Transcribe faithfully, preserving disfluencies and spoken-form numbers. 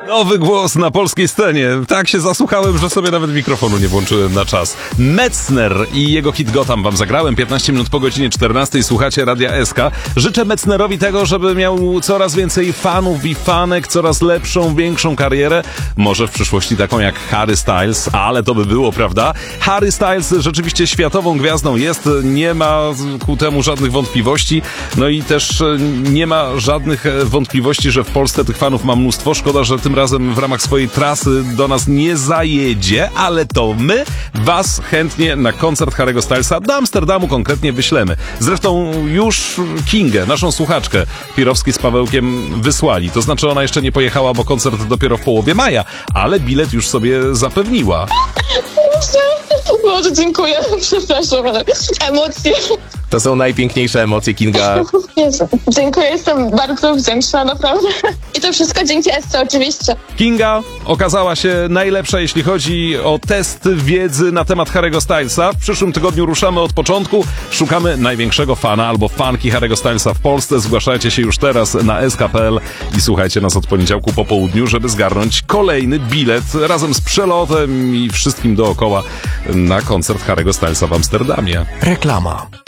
Nowy głos na polskiej scenie. Tak się zasłuchałem, że sobie nawet mikrofonu nie włączyłem na czas. Metzner i jego hit Gotham wam zagrałem. piętnaście minut po godzinie czternastej. Słuchacie Radia S K. Życzę Metznerowi tego, żeby miał coraz więcej fanów i fanek, coraz lepszą, większą karierę. Może w przyszłości taką jak Harry Styles, ale to by było, prawda? Harry Styles rzeczywiście światową gwiazdą jest. Nie ma ku temu żadnych wątpliwości. No i też nie ma żadnych wątpliwości, że w Polsce tych fanów ma mnóstwo. Szkoda, że tym razem w ramach swojej trasy do nas nie zajedzie, ale to my was chętnie na koncert Harry'ego Stylesa do Amsterdamu konkretnie wyślemy. Zresztą już Kingę, naszą słuchaczkę, Pirowski z Pawełkiem wysłali. To znaczy ona jeszcze nie pojechała, bo koncert dopiero w połowie maja, ale bilet już sobie zapewniła. Boże, dziękuję. Przepraszam, ale emocje. To są najpiękniejsze emocje, Kinga. Jezu, dziękuję, jestem bardzo wdzięczna, naprawdę. I to wszystko dzięki Esce, oczywiście. Kinga okazała się najlepsza, jeśli chodzi o test wiedzy na temat Harry'ego Stylesa. W przyszłym tygodniu ruszamy od początku. Szukamy największego fana albo fanki Harry'ego Stylesa w Polsce. Zgłaszajcie się już teraz na s k kropka p l i słuchajcie nas od poniedziałku po południu, żeby zgarnąć kolejny bilet razem z przelotem i wszystkim dookoła na koncert Harry'ego Stylesa w Amsterdamie. Reklama.